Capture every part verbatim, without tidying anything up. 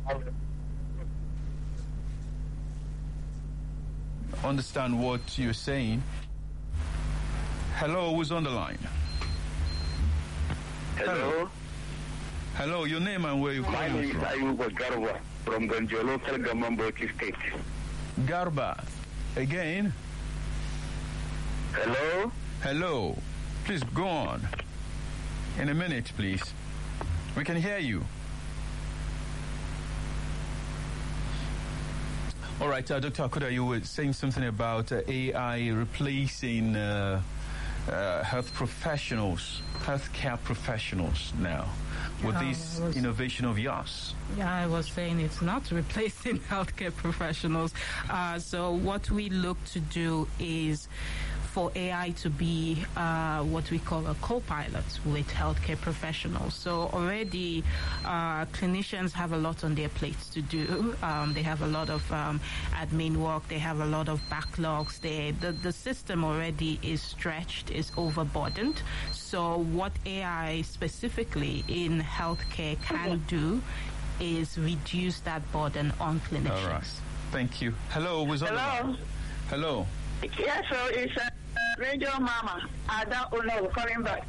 understand what you're saying. Hello, who's on the line? Hello. Hello, your name and where you My calling name from? is Ayuba Garba from Gonjo local government Bauchi State. Garba. Again? Hello. Hello. Please go on. In a minute, please. We can hear you. All right, uh, Doctor Akuda, you were saying something about uh, A I replacing uh, uh, health professionals, healthcare professionals now, with Yeah, this I was- innovation of yours. Yeah, I was saying it's not replacing healthcare professionals. Uh, so what we look to do is for A I to be uh, what we call a co-pilot with healthcare professionals. So already uh, clinicians have a lot on their plates to do. Um, they have a lot of um, admin work. They have a lot of backlogs. They, the, the system already is stretched, is overburdened. So what A I specifically in healthcare can do is reduce that burden on clinicians. All right. Thank you. Hello, who's on the Hello. line? Hello. Yes, so it's uh, Radio Mama. I don't know, calling back.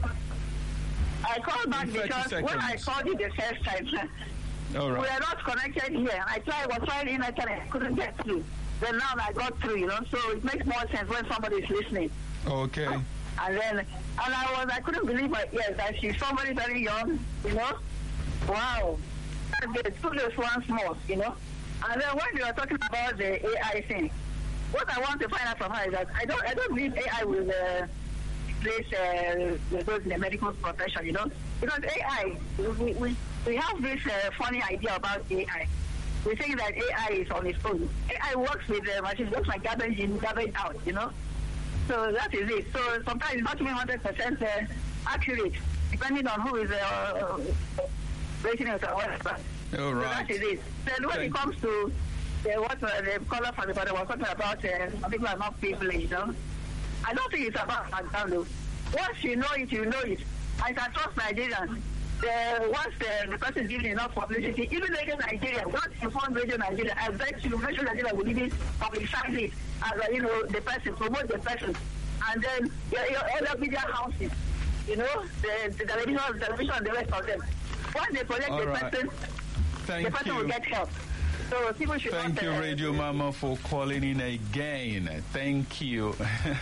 I called back In thirty because when I seconds. called you the first time, All we right. are not connected here. I tried, was trying in, I couldn't get through. Then now I got through, you know, so it makes more sense when somebody is listening. Okay. And then, and I was, I couldn't believe my ears that she's somebody very young, you know. Wow. And the two days once more, you know. And then when you were talking about the A I thing, what I want to find out from her is that I don't, I don't believe A I will uh, replace uh, those in the medical profession, you know. Because A I, we, we, we have this uh, funny idea about A I. We think that A I is on its own. A I works with the machine, works like garbage in, garbage out, you know. So that is it. So sometimes it's not even one hundred percent uh, accurate, depending on who is uh, rating it or whatever. All So right. that is it. Then when Thank- it comes to the, what uh, the caller from the bottom was talking about, uh, some people are not privileged, you know. I don't think it's about background. Once you know it, you know it. I can trust Nigerians. Uh, once uh, the person gives enough publicity, even Radio Nigeria, once you form Radio Nigeria, I bet you Radio Nigeria will even publicize it as uh, you know, the person, promote the person. And then your, your other media houses, you know, the, the television, the television and the rest of them. Once they project All the right. person, Thank the person will you. get help. So people should Thank not, you, uh, Radio Mama, for calling in again. Thank you.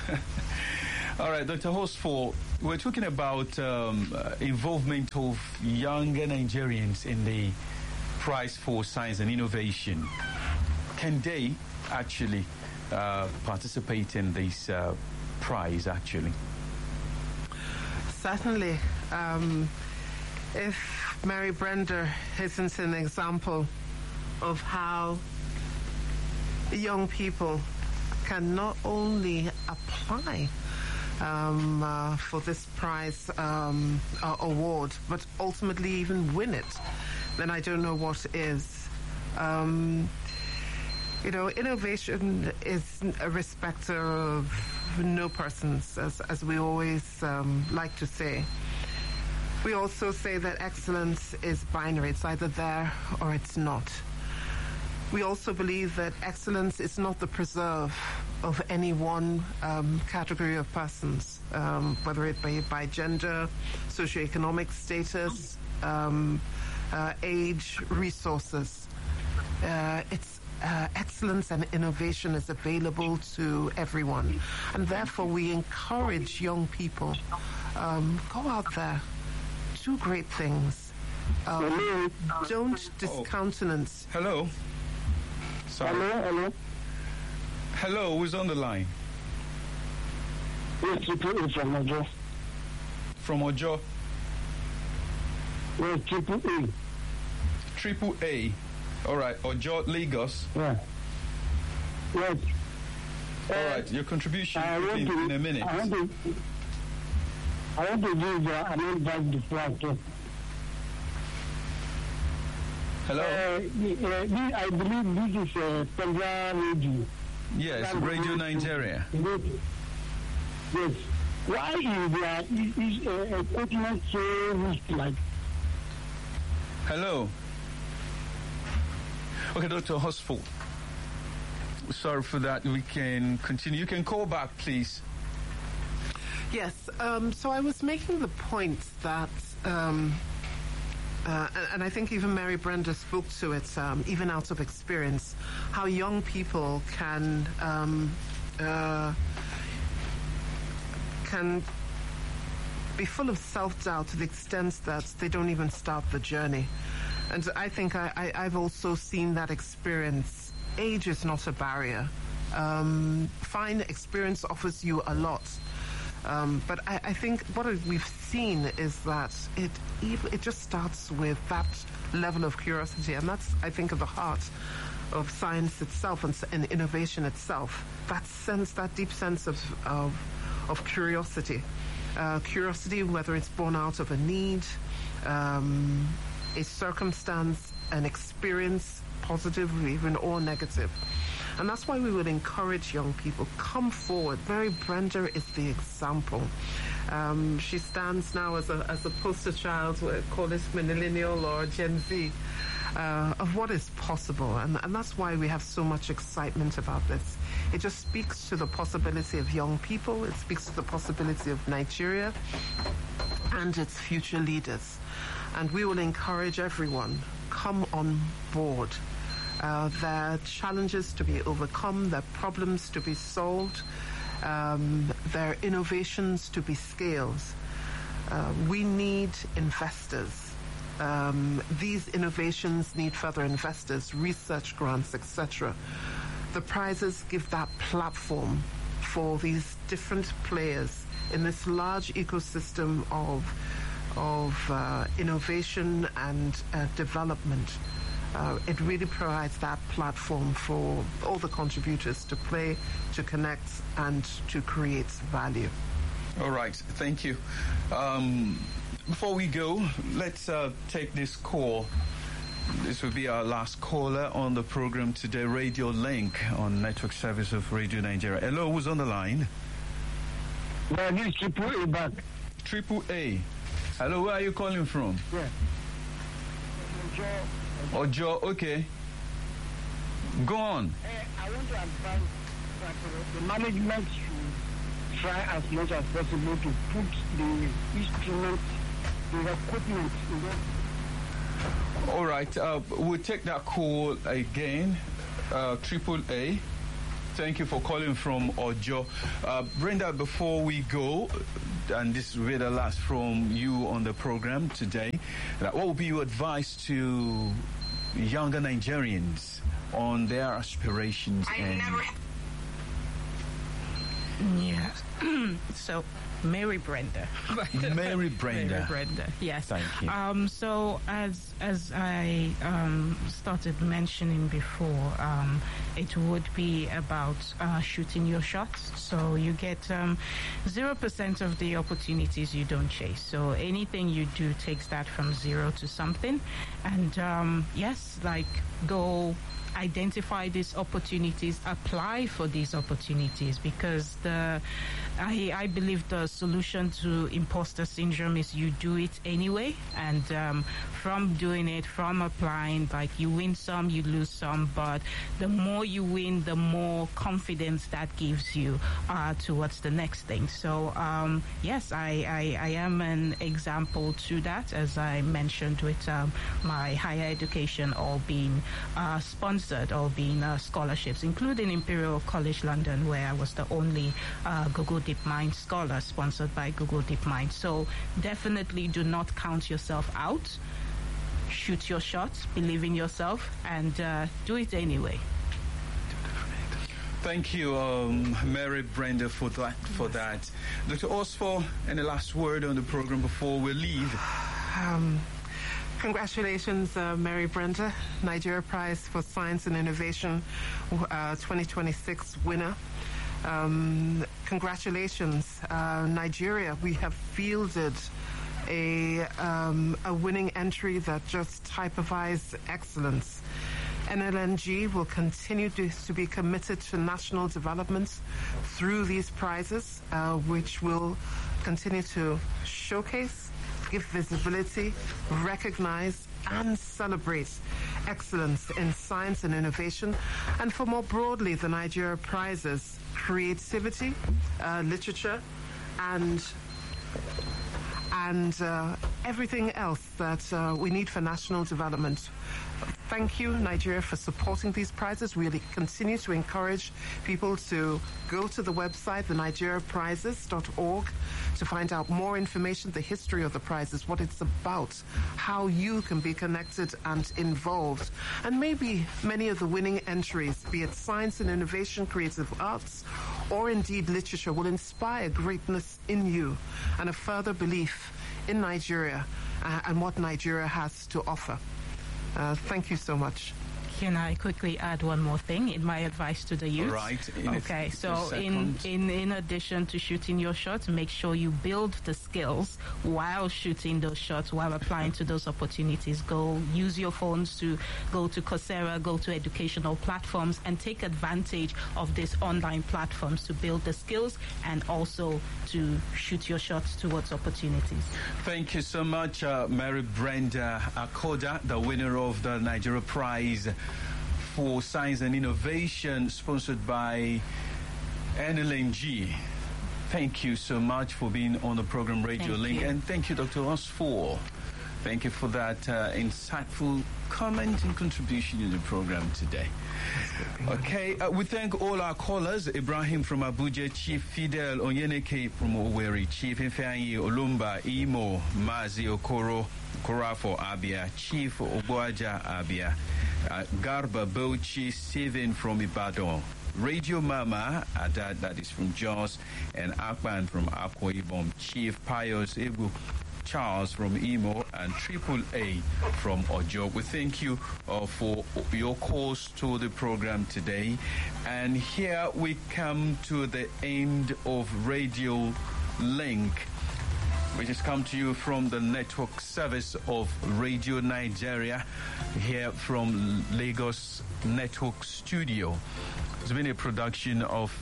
All right, Doctor Hosfor, we're talking about um, uh, involvement of younger Nigerians in the prize for science and innovation. Can they actually uh, participate in this uh, prize, actually? Certainly. Um, if Mary Brenda isn't an example of how young people can not only apply um, uh, for this prize um, uh, award, but ultimately even win it, then I don't know what is. Um, you know, innovation is a respecter of no persons, as, as we always um, like to say. We also say that excellence is binary. It's either there or it's not. We also believe that excellence is not the preserve of any one um, category of persons, um, whether it be by gender, socioeconomic status, um, uh, age, resources. Uh, it's uh, excellence and innovation is available to everyone. And therefore, we encourage young people, um, go out there, do great things. Um, don't discountenance. Hello? Sorry. Hello, hello. Hello, who's on the line? Yes, triple A from Ojo. From Ojo? Yes, triple A. Triple A. All right, Ojo, Lagos. Yeah. Yes. All right, your contribution I want in, to, in a minute. I want to, I want to give uh, an invite before I talk. Hello? Uh, the- uh, the- I believe this is uh, Federal Radio. Yes, Radio Nigeria. Yes. Yes. Why is there is, is uh, equipment so weak like? Hello? Okay, Doctor Hosful. Sorry for that. We can continue. You can call back, please. Yes. Um, so I was making the point that, um, uh, and, and I think even Mary Brenda spoke to it, um, even out of experience, how young people can um, uh, can be full of self-doubt to the extent that they don't even start the journey. And I think I, I, I've also seen that experience. Age is not a barrier. Um, fine, experience offers you a lot. Um, but I, I think what we've seen is that it it just starts with that level of curiosity, and that's, I think, at the heart of science itself and, and innovation itself. That sense, that deep sense of of, of curiosity, uh, curiosity, whether it's born out of a need, um, a circumstance, an experience, positive, even or negative. And that's why we would encourage young people, come forward. Mary Brenda is the example. Um, she stands now as a, as a poster child, call it millennial or Gen Z, uh, of what is possible. And, and that's why we have so much excitement about this. It just speaks to the possibility of young people. It speaks to the possibility of Nigeria and its future leaders. And we will encourage everyone, come on board. Uh, there are challenges to be overcome, there are problems to be solved, um, there are innovations to be scaled. Uh, we need investors. Um, these innovations need further investors, research grants, et cetera. The prizes give that platform for these different players in this large ecosystem of, of uh, innovation and uh, development. Uh, it really provides that platform for all the contributors to play, to connect, and to create value. All right, thank you. Um, before we go, let's uh, take this call. This will be our last caller on the program today, Radio Link on Network Service of Radio Nigeria. Hello, who's on the line? Well, this is Triple A back. Triple A. Hello, where are you calling from? Yeah. Ojo, okay. Go on. Uh, I want to advise that uh, the management should try as much as possible to put the instruments, the equipment in there. All right, uh, we'll take that call again. Uh, Triple A. Thank you for calling from Ojo. Uh, Brenda, before we go, and this will be the last from you on the program today, what would be your advice to younger Nigerians on their aspirations? I and never. Yeah. So, Mary Brenda. Mary Brenda. Mary Brenda. Yes. Thank you. Um, so as as I um, started mentioning before, um, it would be about uh, shooting your shots. So you get zero um, percent of the opportunities you don't chase. So anything you do takes that from zero to something. And um, yes, like go identify these opportunities, apply for these opportunities, because the I, I believe the solution to imposter syndrome is you do it anyway, and um, from doing it, from applying, like you win some, you lose some, but the more you win, the more confidence that gives you uh, towards the next thing. So um, yes, I, I, I am an example to that, as I mentioned with um, my higher education all being uh, sponsored, all being uh, scholarships, including Imperial College London, where I was the only uh, Google DeepMind scholar sponsored by Google DeepMind. So definitely do not count yourself out. Shoot your shot, believe in yourself, and uh, do it anyway. Thank you, um, Mary Brenda, for that. For that, Doctor Osfor, any last word on the program before we leave? Um, Congratulations, uh, Mary Brenda, Nigeria Prize for Science and Innovation uh, twenty twenty-six winner. Um, congratulations, uh, Nigeria. We have fielded a, um, a winning entry that just typifies excellence. N L N G will continue to, to be committed to national development through these prizes, uh, which will continue to showcase, give visibility, recognize, and celebrate excellence in science and innovation, and for more broadly the Nigeria prizes, creativity, uh, literature, and and uh, everything else that uh, we need for national development. Thank you, Nigeria, for supporting these prizes. We really continue to encourage people to go to the website, the nigeria prizes dot org, to find out more information, the history of the prizes, what it's about, how you can be connected and involved. And maybe many of the winning entries, be it science and innovation, creative arts, or indeed literature, will inspire greatness in you and a further belief in Nigeria uh, and what Nigeria has to offer. Uh, thank you so much. Can I quickly add one more thing in my advice to the youth? Right. Okay, so in, in, in addition to shooting your shots, make sure you build the skills while shooting those shots, while applying to those opportunities. Go use your phones to go to Coursera, go to educational platforms, and take advantage of these online platforms to build the skills and also to shoot your shots towards opportunities. Thank you so much, uh, Mary Brenda Akoda, the winner of the Nigeria Prize for Science and Innovation, sponsored by N L N G. Thank you so much for being on the program Radio Thank Link. you. And thank you, Doctor Osfor. Thank you for that uh, insightful comment and contribution to the program today. Okay, uh, we thank all our callers. Ibrahim from Abuja, Chief Fidel Onyeneke from Owerri, Chief Ifeanyi Olumba, Imo, Mazi Okoro, Korafo Abia, Chief Obuaja Abia, uh, Garba Bochi, Steven from Ibadan, Radio Mama, uh, that, that is from Jos, and Akban from Akwa Ibom, Chief Pius Ebu Charles from Imo, and Triple A from Ojo. We thank you uh, for your calls to the program today. And here we come to the end of Radio Link, which has come to you from the network service of Radio Nigeria, here from Lagos Network Studio. It's been a production of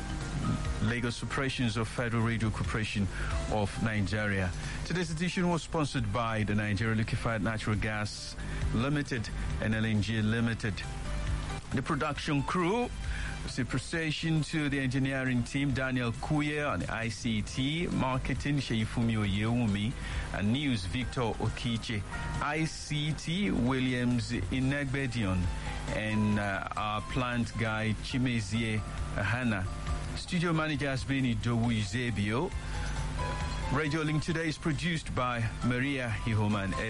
Lagos Operations of Federal Radio Corporation of Nigeria. Today's edition was sponsored by the Nigeria Liquefied Natural Gas Limited and L N G Limited. The production crew, appreciation to the engineering team, Daniel Kuye on I C T, marketing, Sheifumi Oyewumi, and news, Victor Okiche, I C T, Williams Inegbedion, and uh, our plant guy, Chimezie Hana. Studio manager has been Idowu Izebio. Radio Link today is produced by Maria Hihoman.